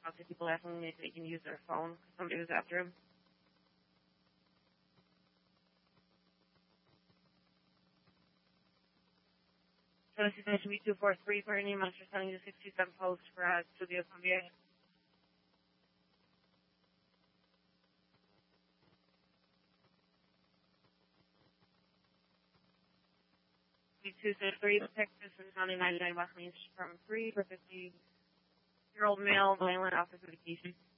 lots of people asking if they can use their phone because somebody was after him. So this is mentioned B243 for any monster selling the 67 post for Studio Columbia. B263, Texas and County 99 West Main Street, Department 3 for 50-year-old male, violent office medication.